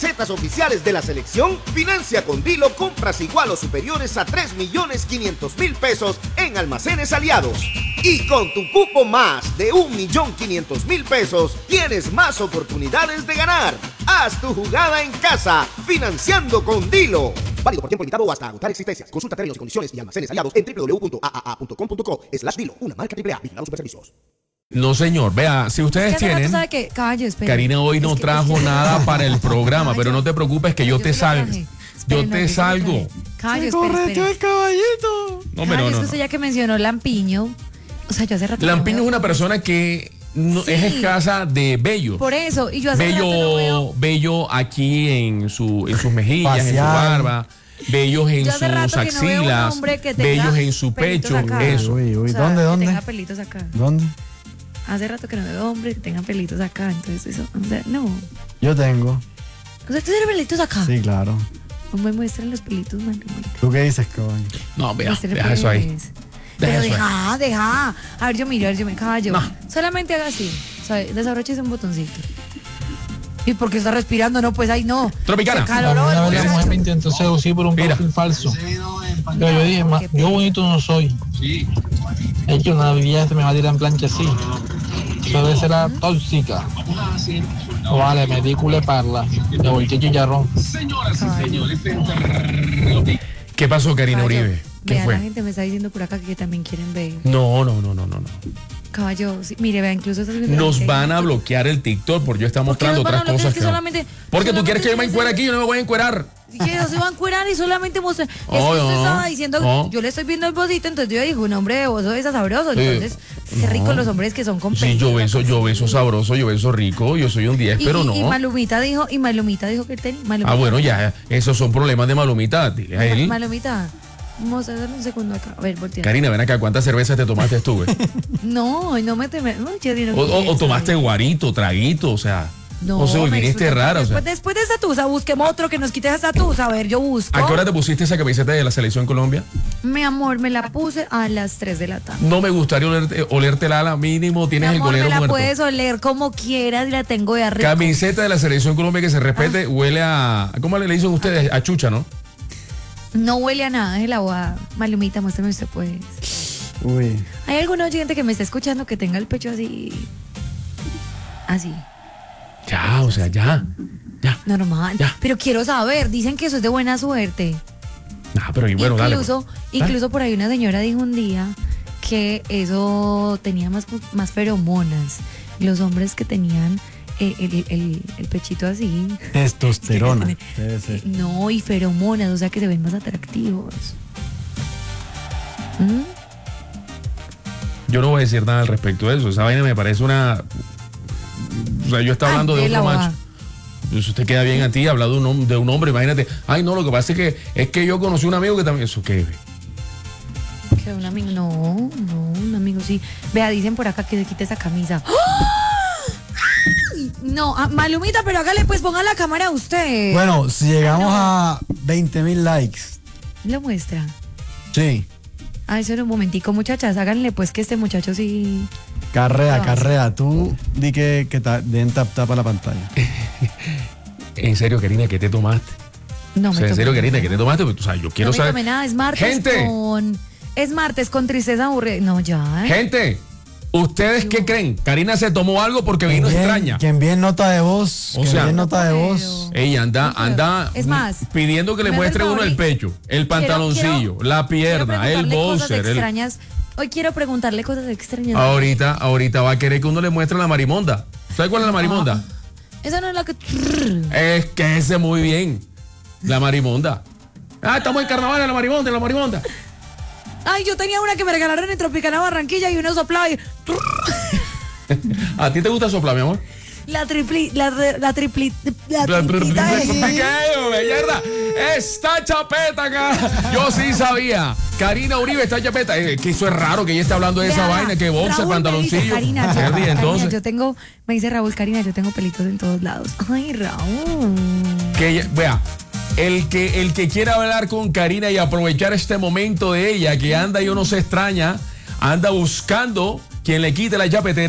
Cetas oficiales de la selección, financia con Dilo compras igual o superiores a 3.500.000 pesos en almacenes aliados. Y con tu cupo más de 1.500.000 pesos, tienes más oportunidades de ganar. Haz tu jugada en casa, financiando con Dilo. Válido por tiempo limitado o hasta agotar existencias. Consulta términos y condiciones y almacenes aliados en www.aaa.com.co/Dilo. Una marca AAA. Vigilados Superservicios. No, señor. Vea, si ustedes tienen... ¿Sabe qué? Caballo, espera. Karina hoy no trajo nada para el programa, pero no te preocupes que yo te salgo. Yo te salgo. Caballo, espera. el caballito. No, pero Es que no. usted ya que mencionó Lampiño. O sea, yo hace rato. Lampiño es una persona que no, Sí. es escasa de vello. Por eso. Y yo hace rato no veo. Bello aquí en sus mejillas, en su Facial. barba. Bellos en Yo hace sus rato que no veo un axilas. hombre que tenga Bellos en su pelitos pecho. acá. Eso. Uy, O sea, ¿dónde? Que tenga pelitos acá. ¿Dónde? Hace rato que no veo hombres que tengan pelitos acá. Entonces, eso. O sea, no. Yo tengo. O sea, ¿tiene pelitos acá? Sí, claro. O me muestran los pelitos, man. ¿Tú qué dices, caballo? No, vea Muéstrale, eso ahí. pues. Deja Pero eso ahí. deja. A ver, yo me caballo. No. Solamente haga así. O sea, desabroches un botoncito. ¿Y por qué está respirando? No, pues ahí no. Tropicana. Se caloró el Una vez la muchacho. mujer me intentó seducir por un Mira. perfil falso. Pero yo dije, yo bonito no soy. Es que una vieja me va a tirar en plancha así. Eso debe ser la tóxica. No vale, me di culeparla. Me volteé chicharrón. ¿Qué pasó, Karina Caballo, Uribe? ¿Qué vea, fue? la gente me está diciendo por acá que también quieren ver. No. Caballo, sí, mire, vea, incluso estás viendo. Nos van a bloquear el TikTok porque yo está ¿Por qué mostrando nos van a otras bloquear? cosas. Es que solamente- Porque tú quieres que yo me solamente encuere aquí, yo no me voy a encuerar. Que no se va a encuerar y solamente mostrar. Es que Oh, usted no, estaba diciendo, no. yo le estoy viendo el bocito, entonces yo dije, un hombre de bozo es sabroso. Sí. Entonces, qué rico No. los hombres que son con Sí, yo beso sabroso, yo beso rico, yo soy un 10, pero no. Y Malumita dijo que él tenía. Malumita. Ah, bueno, ya, esos son problemas de Malumita, dile a él. Malumita, vamos a darle un segundo acá. A ver, voltea. Karina, ven acá, ¿cuántas cervezas te tomaste tú, güey? No me teme. No, yo digo, O tomaste guarito, traguito, o sea. No sé, hoy me viniste disfruto. rara, o sea. Después de esa tusa, busquemos otro que nos quite esa tusa. A ver, yo busco. ¿A qué hora te pusiste esa camiseta de la Selección Colombia? Mi amor, me la puse a las 3 de la tarde. No me gustaría olértela a la mínimo, Mi tienes el amor, golero me la muerto. puedes oler como quieras y la tengo de arriba. Camiseta de la Selección Colombia que se respete, huele a... ¿Cómo le dicen ustedes? A chucha, ¿no? No huele a nada, es el agua. Malumita, muéstrame usted, pues. Uy. ¿Hay algún oyente que me está escuchando que tenga el pecho así? Así. Ya, o sea, ya. Normal. Ya. Pero quiero saber, dicen que eso es de buena suerte. Ah, pero y bueno, dale. pues. Incluso por ahí una señora dijo un día que eso tenía más feromonas. Los hombres que tenían el pechito así. Testosterona. Debe ser. No, y feromonas, o sea que se ven más atractivos. ¿Mm? Yo no voy a decir nada al respecto de eso. Esa vaina me parece una... O sea, yo estaba hablando de otro macho. Pues usted queda bien a ti, hablar de un hombre, imagínate. Ay, no, lo que pasa es que yo conocí un amigo que también... ¿Eso qué? Que un amigo, no, un amigo sí. Vea, dicen por acá que se quite esa camisa. ¡Ay! No, Malumita, pero hágale, pues ponga la cámara a usted. Bueno, si llegamos a 20,000 likes. Lo muestra. Sí. Eso era un momentico, muchachas, háganle pues que este muchacho sí. Carrea. Tú di que den tap a la pantalla. En serio, Karina, ¿qué te tomaste? No O sea, en serio, Karina, ¿qué te tomaste? Pues, o sea, yo quiero no me saber... tomé nada, es martes ¡Gente! Es martes con tristeza aburrida. No, ya. Gente, ¿ustedes qué creen? Karina se tomó algo porque vino extraña. Que envíen nota de voz. O sea, nota de voz. Ella anda Es más, pidiendo que le me muestre hace el uno el favor y pecho, el pantaloncillo, la pierna, el preguntarle cosas boxer. extrañas. Hoy quiero preguntarle cosas extrañas. Ahorita va a querer que uno le muestre la marimonda. ¿Sabe cuál es la marimonda? Esa no es la que. Es que ese muy bien. La marimonda. Ah, estamos en carnaval, la marimonda. Ay, yo tenía una que me regalaron en Tropicana Barranquilla y uno soplaba y. ¿A ti te gusta soplar, mi amor? La triplita Está chapeta acá. Yo sí sabía. Karina Uribe está chapeta. Que eso es raro que ella esté hablando de esa vaina, que boxer, pantaloncillo. Me dice Raúl, Karina, yo tengo pelitos en todos lados. Ay, Raúl. Vea, el que quiera hablar con Karina y aprovechar este momento de ella, que anda, yo no sé, extraña, anda buscando quien le quite la chapetera.